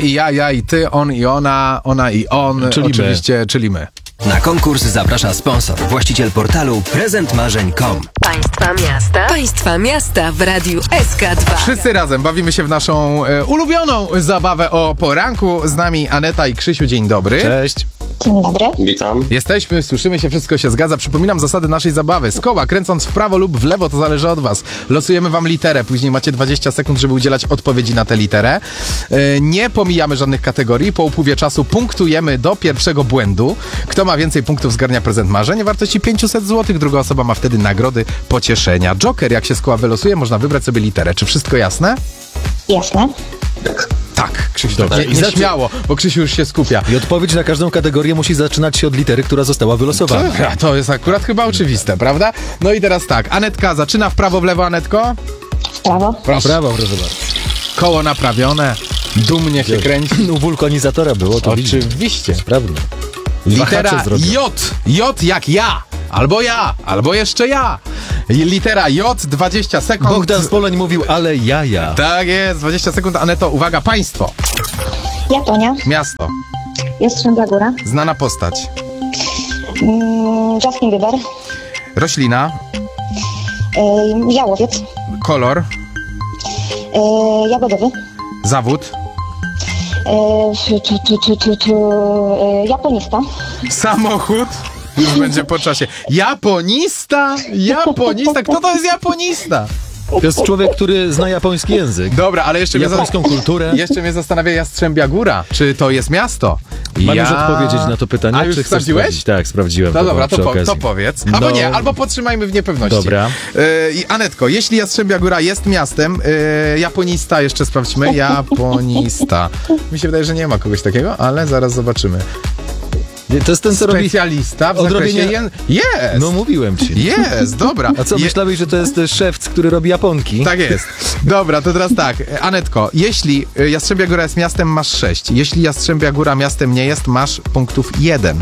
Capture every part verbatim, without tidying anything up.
i ja, ja i ty, on i ona, ona i on, czyli oczywiście, my. czyli my. Na konkurs zaprasza sponsor, właściciel portalu prezent marzeń kropka com. Państwa miasta. Państwa miasta w Radiu S K dwa. Wszyscy razem bawimy się w naszą e, ulubioną zabawę o poranku. Z nami Aneta i Krzysiu. Dzień dobry. Cześć. Dzień dobry. Witam. Jesteśmy, słyszymy się, wszystko się zgadza. Przypominam zasady naszej zabawy. Z koła, kręcąc w prawo lub w lewo, to zależy od was. Losujemy wam literę, później macie dwadzieścia sekund, żeby udzielać odpowiedzi na tę literę. E, nie pomijamy żadnych kategorii. Po upływie czasu punktujemy do pierwszego błędu. Kto ma więcej punktów, zgarnia prezent marzeń wartości pięćset złotych. Druga osoba ma wtedy nagrody pocieszenia. Joker, jak się z koła wylosuje, można wybrać sobie literę. Czy wszystko jasne? Jasne. Tak, Krzysiu, Dobrze. nie, I nie zaczy- śmiało, bo Krzysiu już się skupia. I odpowiedź na każdą kategorię musi zaczynać się od litery, która została wylosowana. Dobra, to jest akurat chyba oczywiste, prawda? No i teraz tak, Anetka zaczyna w prawo, w lewo, Anetko. W prawo. Proszę. Brawo, proszę bardzo. Koło naprawione, dumnie się kręci. U wulkanizatora było to widzisz. Oczywiście. Sprawne. Litera Wahacze zrobił. J. J jak ja. Albo ja, albo jeszcze ja. I litera J, dwadzieścia sekund. Bogdan Spoleń mówił, ale jaja. Tak jest, dwadzieścia sekund. Aneto, uwaga, państwo. Japonia. Miasto. Jastrzębia Góra. Znana postać. Mm, Justin Bieber. Roślina. Yy, jałowiec. Kolor. Yy, jagodowy. Zawód. Yy, tu, tu, tu, tu, tu, yy, japonista. Samochód. Już będzie po czasie. Japonista? Japonista? Kto to jest japonista? To jest człowiek, który zna japoński język. Dobra, ale jeszcze mnie, Japońską kulturę. jeszcze mnie zastanawia Jastrzębia Góra. Czy to jest miasto? Mam ja... już odpowiedzieć na to pytanie. A już czy chcesz sprawdziłeś? sprawdzić? Tak, sprawdziłem. No dobra, to, przy po, okazji. to powiedz. Albo No. nie, albo podtrzymajmy w niepewności. Dobra. Yy, I Anetko, jeśli Jastrzębia Góra jest miastem, yy, japonista jeszcze sprawdźmy. Japonista. Mi się wydaje, że nie ma kogoś takiego, ale zaraz zobaczymy. Nie, to jest ten, co robi... Specjalista w odrobienie- zakresie... Jen... Jest! No mówiłem ci. Jest, dobra. A co, Je- myślałeś, że to jest e, szewc, który robi japonki? Tak jest. Dobra, to teraz tak. Anetko, jeśli y, Jastrzębia Góra jest miastem, masz sześć. Jeśli Jastrzębia Góra miastem nie jest, masz punktów jeden.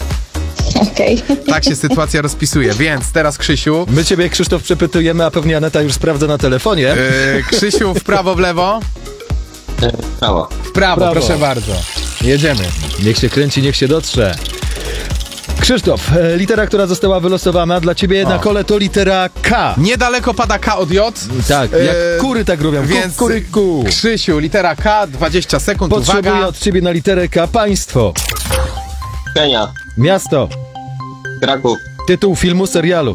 Okej. Tak się sytuacja rozpisuje. Więc teraz Krzysiu. My ciebie, Krzysztof, przepytujemy, a pewnie Aneta już sprawdza na telefonie. Y, Krzysiu w prawo, w lewo? Prawo. W prawo, Prawo. proszę bardzo. Jedziemy. Niech się kręci, niech się dotrze. Krzysztof, e, litera, która została wylosowana dla ciebie O. na kole to litera K. Niedaleko pada K od J. Tak, E, jak kury tak robią. Więc Kuryku. Krzysiu, litera K, dwadzieścia sekund. Potrzebuję Uwaga. od ciebie na literę K państwo, Kenia. miasto, Kraków. tytuł filmu, serialu,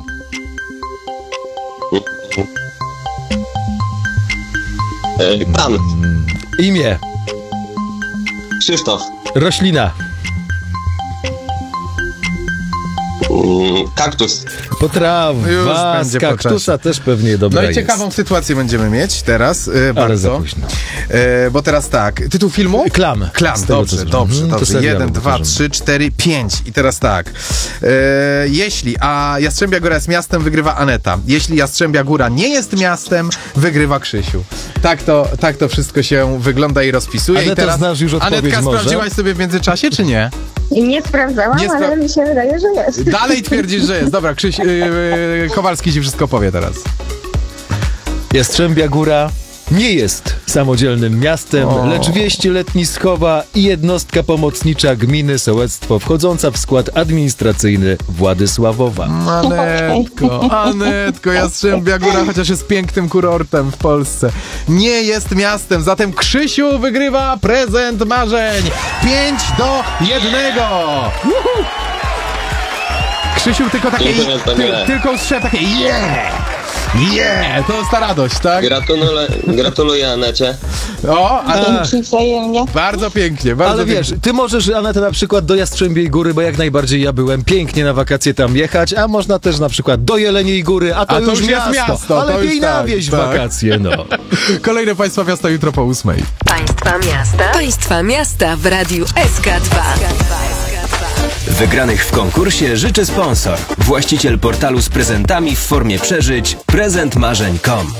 E, Pan. imię, Krzysztof. roślina, Mm, kaktus. potrawa, Już z będzie po kaktusa czasie. też pewnie dobra No i jest. ciekawą sytuację będziemy mieć teraz. Y, Ale za bardzo. późno. E, bo teraz tak. Tytuł filmu? Klam. Klam, Z tego, dobrze, co dobrze, słyszałem. To dobrze. serialu Jeden, dwa, pokażemy. trzy, cztery, pięć. I teraz tak. E, jeśli, a Jastrzębia Góra jest miastem, wygrywa Aneta. Jeśli Jastrzębia Góra nie jest miastem, wygrywa Krzysiu. Tak to, tak to wszystko się wygląda i rozpisuje. Aneto, I teraz, znasz już odpowiedź Anetka, może? sprawdziłaś sobie w międzyczasie, czy nie? Nie sprawdzałam, Nie spra- ale mi się wydaje, że jest. Dalej twierdzisz, że jest. Dobra, Krzyś, yy, yy, Kowalski ci wszystko powie teraz. Jastrzębia Góra nie jest samodzielnym miastem, O. lecz wieść letniskowa i jednostka pomocnicza gminy Sołectwo, wchodząca w skład administracyjny Władysławowa. Anetko, Anetko, Jastrzębia Góra, chociaż jest pięknym kurortem w Polsce, nie jest miastem, zatem Krzysiu wygrywa prezent marzeń. Pięć do jednego. Uhu. Krzysiu, tylko takie, Dziękuję, ty, Daniele. tylko usłyszałem takie yeah, yeah, to jest ta radość, tak? Gratuluję, gratuluję Anecie. O, a to Dzięki wzajemnie. bardzo pięknie, bardzo Ale wiesz, pięknie. ty możesz, Aneta, na przykład do Jastrzębiej Góry, bo jak najbardziej ja byłem pięknie na wakacje tam jechać, a można też na przykład do Jeleniej Góry, a to, A to już, już jest miasto, miasto, ale to lepiej już tak, na wieś tak. wakacje, no. Kolejne państwa miasta jutro po ósmej. Państwa miasta. Państwa miasta w Radiu S K dwa. Wygranych w konkursie życzy sponsor, właściciel portalu z prezentami w formie przeżyć prezent marzeń kropka com.